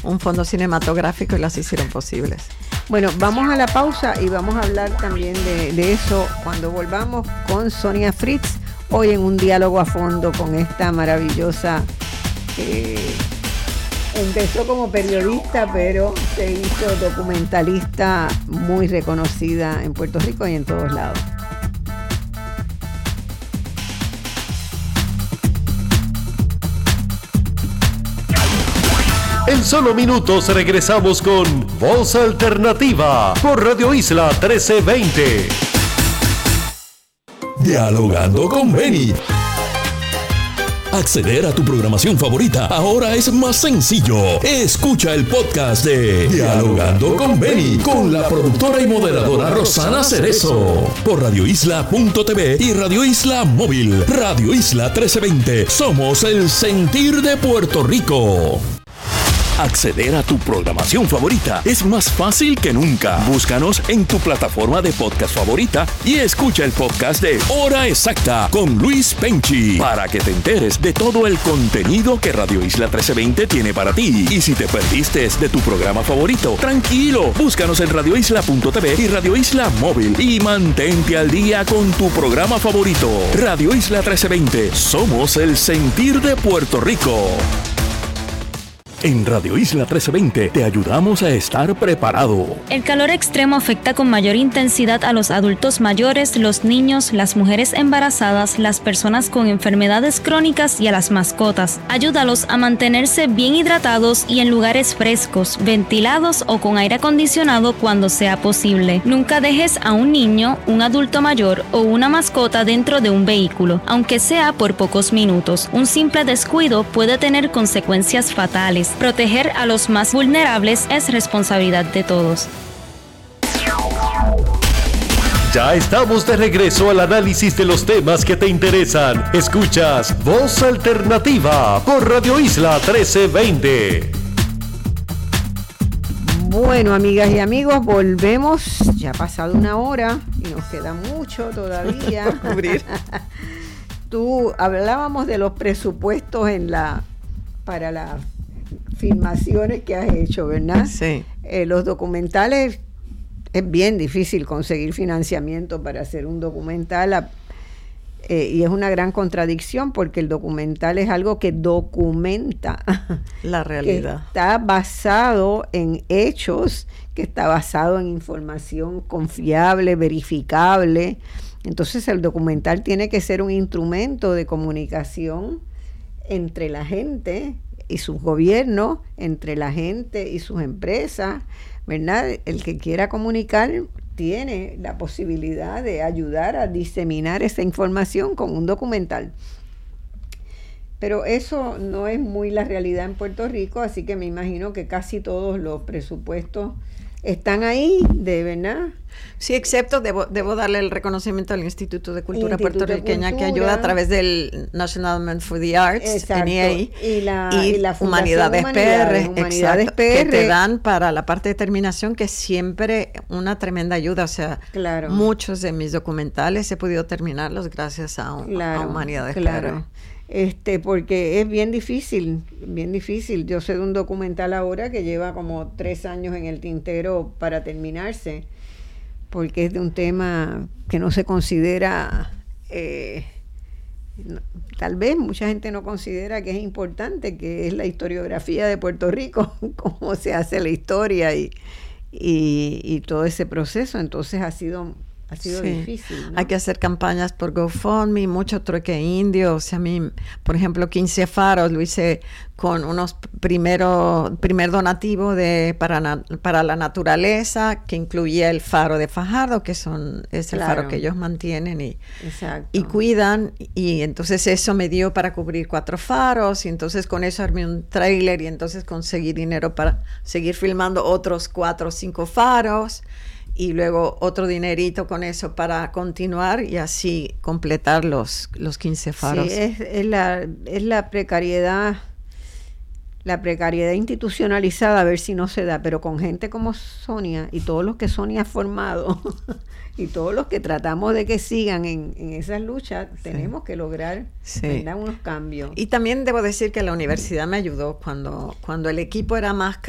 un fondo cinematográfico y las hicieron posibles. Bueno, vamos a la pausa y vamos a hablar también de eso cuando volvamos con Sonia Fritz, hoy en un diálogo a fondo con esta maravillosa, empezó como periodista, pero se hizo documentalista muy reconocida en Puerto Rico y en todos lados. En solo minutos regresamos con Voz Alternativa por Radio Isla 1320. Dialogando con Benny. Acceder a tu programación favorita ahora es más sencillo. Escucha el podcast de Dialogando con Benny con la productora y moderadora Rosana Cerezo por radioisla.tv y Radio Isla Móvil. Radio Isla 1320. Somos el sentir de Puerto Rico. Acceder a tu programación favorita es más fácil que nunca. Búscanos en tu plataforma de podcast favorita y escucha el podcast de Hora Exacta con Luis Penchi para que te enteres de todo el contenido que Radio Isla 1320 tiene para ti. Y si te perdiste de tu programa favorito, tranquilo, búscanos en radioisla.tv y Radio Isla Móvil y mantente al día con tu programa favorito. Radio Isla 1320, somos el sentir de Puerto Rico. En Radio Isla 1320 te ayudamos a estar preparado. El calor extremo afecta con mayor intensidad a los adultos mayores, los niños, las mujeres embarazadas, las personas con enfermedades crónicas y a las mascotas. Ayúdalos a mantenerse bien hidratados y en lugares frescos, ventilados o con aire acondicionado cuando sea posible. Nunca dejes a un niño, un adulto mayor o una mascota dentro de un vehículo, aunque sea por pocos minutos. Un simple descuido puede tener consecuencias fatales. Proteger a los más vulnerables es responsabilidad de todos. Ya estamos de regreso al análisis de los temas que te interesan. Escuchas Voz Alternativa por Radio Isla 1320. Bueno, amigas y amigos, volvemos. Ya ha pasado una hora y nos queda mucho todavía por cubrir. Hablábamos de los presupuestos para las filmaciones que has hecho, ¿verdad? Sí. Los documentales, es bien difícil conseguir financiamiento para hacer un documental y es una gran contradicción porque el documental es algo que documenta la realidad, que está basado en hechos, que está basado en información confiable, verificable. Entonces el documental tiene que ser un instrumento de comunicación entre la gente y sus gobiernos, entre la gente y sus empresas, ¿verdad? El que quiera comunicar tiene la posibilidad de ayudar a diseminar esa información con un documental. Pero eso no es muy la realidad en Puerto Rico, así que me imagino que casi todos los presupuestos están ahí, ¿verdad? Sí, excepto debo darle el reconocimiento al Instituto de Cultura Puertorriqueña que ayuda a través del National Endowment for the Arts, NEA, y la Humanidades PR, que te dan para la parte de terminación, que es siempre una tremenda ayuda. O sea, claro, muchos de mis documentales he podido terminarlos gracias a Humanidades PR. Porque es bien difícil. Yo sé de un documental ahora que lleva como 3 años en el tintero para terminarse, porque es de un tema que no se considera, tal vez mucha gente no considera que es importante, que es la historiografía de Puerto Rico, cómo se hace la historia y todo ese proceso. Entonces ha sido difícil, ¿no? Hay que hacer campañas por GoFundMe, mucho trueque indio. O sea, a mí, por ejemplo, 15 faros lo hice con unos primer donativo para la naturaleza, que incluía el faro de Fajardo, es el faro que ellos mantienen y cuidan. Y entonces eso me dio para cubrir 4 faros, y entonces con eso armé un trailer y entonces conseguí dinero para seguir filmando otros 4 o 5 faros. Y luego otro dinerito con eso para continuar y así completar los 15 faros. Sí, es la precariedad institucionalizada, a ver si no se da, pero con gente como Sonia y todos los que Sonia ha formado y todos los que tratamos de que sigan en esas luchas, tenemos que lograr unos cambios. Y también debo decir que la universidad me ayudó cuando el equipo era más